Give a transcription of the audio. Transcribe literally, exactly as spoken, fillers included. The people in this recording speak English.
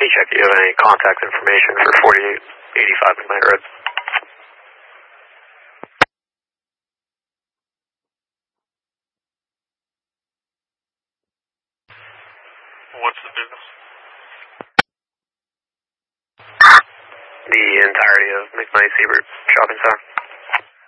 check if you have any contact information for forty-eight eighty-five McKnight Road. What's the business? The entirety of McKnight Siebert Shopping Center.